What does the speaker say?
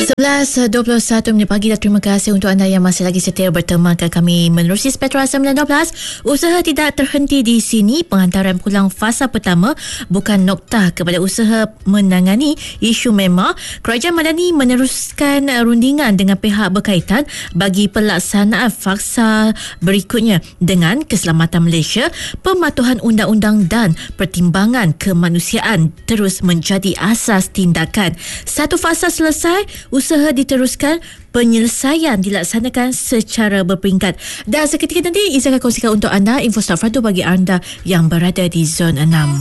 11.21 minit pagi dan terima kasih untuk anda yang masih lagi setia bertemankan kami menerusi Spectra 912. Usaha tidak terhenti di sini. Penghantaran pulang fasa pertama bukan noktah kepada usaha menangani isu MEMA. Kerajaan Madani meneruskan rundingan dengan pihak berkaitan bagi pelaksanaan fasa berikutnya dengan keselamatan Malaysia, pematuhan undang-undang dan pertimbangan kemanusiaan terus menjadi asas tindakan. Satu fasa selesai, usaha diteruskan, penyelesaian dilaksanakan secara berperingkat. Dan seketika nanti Izzah akan kongsikan untuk anda info start front bagi anda yang berada di zon 6.